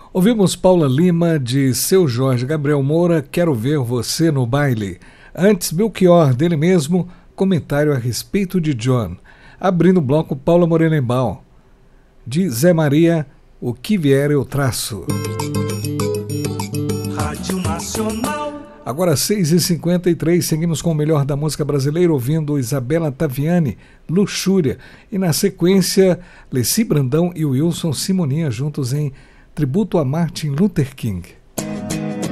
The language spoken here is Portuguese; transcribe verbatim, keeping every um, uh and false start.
Ouvimos Paula Lima, de Seu Jorge Gabriel Moura, Quero Ver Você no Baile. Antes, Belchior, dele mesmo, comentário a respeito de John. Abrindo o bloco, Paula Morenembal, de Zé Maria, O Que Vier Eu Traço. Rádio Nacional. Agora seis e cinquenta e três, seguimos com o melhor da música brasileira, ouvindo Isabela Taviani, Luxúria. E na sequência, Leci Brandão e Wilson Simoninha juntos em Tributo a Martin Luther King.